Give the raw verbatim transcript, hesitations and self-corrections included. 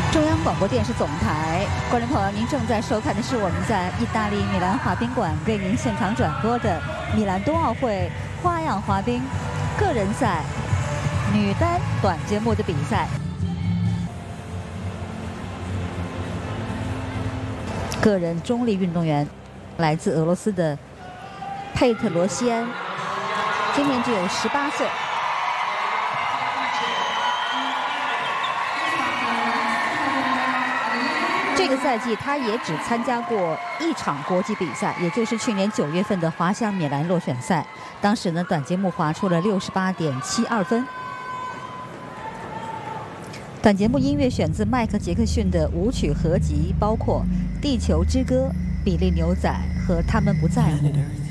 中央广播电视总台，观众朋友，您正在收看的是我们在意大利米兰滑冰馆为您现场转播的米兰冬奥会花样滑冰个人赛女单短节目的比赛。个人中立运动员来自俄罗斯的佩特罗西安，今年只有十八岁。 这个赛季，他也只参加过一场国际比赛，也就是去年九月份的滑翔米兰落选赛。当时呢，短节目滑出了六十八点七二分。短节目音乐选自迈克·杰克逊的舞曲合集，包括《地球之歌》、《比利牛仔》和《他们不在乎》。